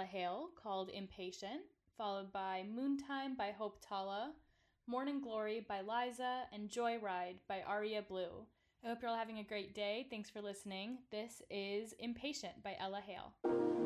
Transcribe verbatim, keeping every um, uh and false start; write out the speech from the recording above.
Hale called Impatient, followed by Moontime by Hope Tala, Morning Glory by Liza, and Joyride by Aria Blue. I hope you're all having a great day. Thanks for listening. This is Impatient by Ella Hale.